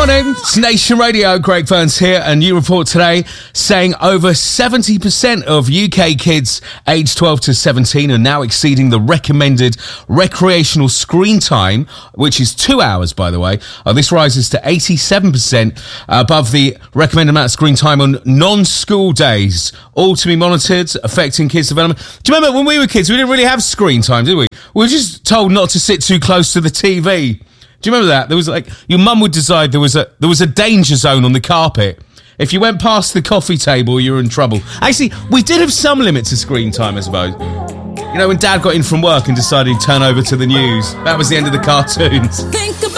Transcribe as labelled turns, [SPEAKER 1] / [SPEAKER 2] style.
[SPEAKER 1] Morning, it's Nation Radio. Greg Burns here, and new report today saying over 70% of UK kids aged 12 to 17 are now exceeding the recommended recreational screen time, which is 2 hours, by the way. This rises to 87% above the recommended amount of screen time on non-school days, all to be monitored, affecting kids' development. Do you remember when we were kids, we didn't really have screen time, did we? We were just told not to sit too close to the TV. Do you remember that? There was your mum would decide there was a danger zone on the carpet. If you went past the coffee table, you were in trouble. Actually, we did have some limit to screen time, I suppose. You know, when Dad got in from work and decided he'd turn over to the news, that was the end of the cartoons.